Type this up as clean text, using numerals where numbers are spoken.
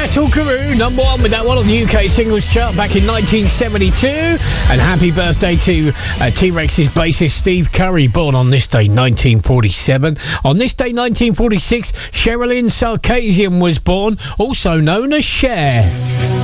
Metal Guru, number one with that one on the UK singles chart back in 1972. And happy birthday to T-Rex's bassist Steve Curry, born on this day 1947. On this day 1946, Sherilyn Sarkisian was born, also known as Cher.